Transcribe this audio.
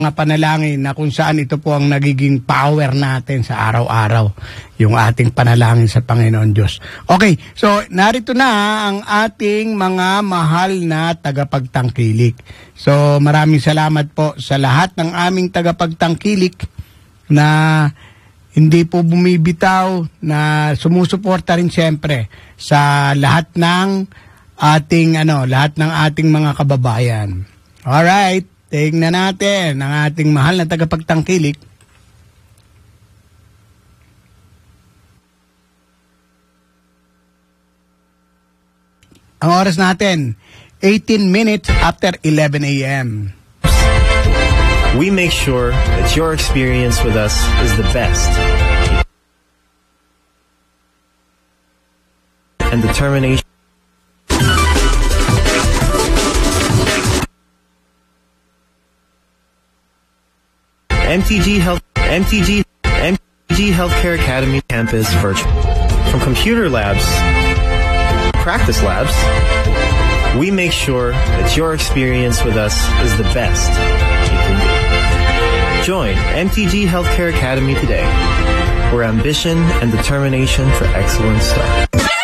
mga panalangin na kung saan ito po ang nagiging power natin sa araw-araw, yung ating panalangin sa Panginoon Diyos. Okay, so narito na ang ating mga mahal na tagapagtangkilik. So maraming salamat po sa lahat ng aming tagapagtangkilik na hindi po bumibitaw, na sumusuporta rin siyempre sa lahat ng ating mga kababayan. Alright. Tingnan natin ang ating mahal na tagapagtangkilik. Ang oras natin, 18 minutes after 11 a.m. We make sure that your experience with us is the best. And determination. MTG Healthcare Academy campus virtual. From computer labs, practice labs, we make sure that your experience with us is the best it can be. Join MTG Healthcare Academy today, where ambition and determination for excellence start.